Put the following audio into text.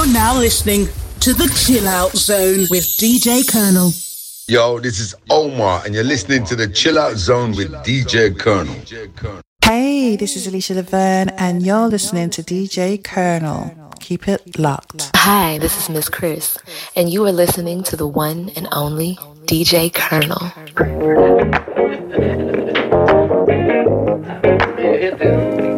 You're now listening to the Chill Out Zone with DJ Colonel. Yo, this is Omar, and you're listening to the Chill Out Zone with DJ Colonel. Hey, this is Alicia Laverne, and you're listening to DJ Colonel. Keep it locked. Hi, this is Miss Chris, and you are listening to the one and only DJ Colonel. Hit this.